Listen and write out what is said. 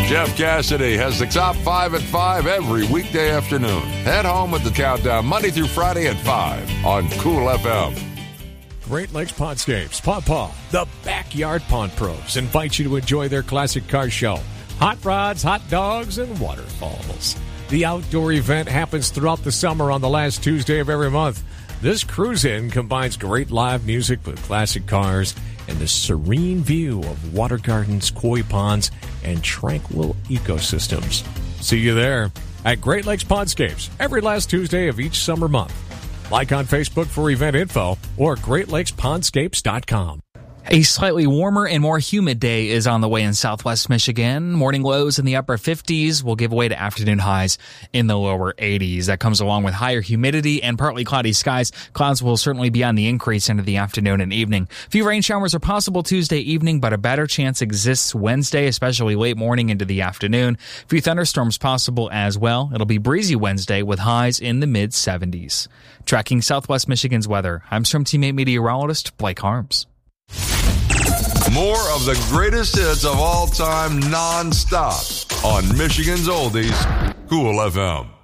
Jeff Cassidy has the top 5 at 5 every weekday afternoon. Head home with the countdown Monday through Friday at 5 on Cool FM. Great Lakes Pondscapes, Paw, the Backyard Pond Pros, invite you to enjoy their classic car show. Hot rods, hot dogs, and waterfalls. The outdoor event happens throughout the summer on the last Tuesday of every month. This cruise-in combines great live music with classic cars and the serene view of water gardens, koi ponds, and tranquil ecosystems. See you there at Great Lakes Pondscapes every last Tuesday of each summer month. Like on Facebook for event info or GreatLakesPondscapes.com. A slightly warmer and more humid day is on the way in southwest Michigan. Morning lows in the upper 50s will give way to afternoon highs in the lower 80s. That comes along with higher humidity and partly cloudy skies. Clouds will certainly be on the increase into the afternoon and evening. A few rain showers are possible Tuesday evening, but a better chance exists Wednesday, especially late morning into the afternoon. A few thunderstorms possible as well. It'll be breezy Wednesday with highs in the mid-70s. Tracking southwest Michigan's weather, I'm Storm Team 8 meteorologist Blake Harms. More of the greatest hits of all time non-stop on Michigan's Oldies, Cool FM.